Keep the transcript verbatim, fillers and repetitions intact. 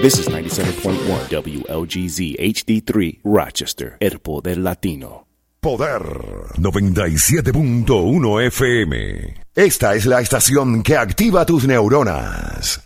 This is ninety-seven point one W L G Z H D three, Rochester, El Poder Latino. Poder noventa y siete punto uno F M. Esta es la estación que activa tus neuronas.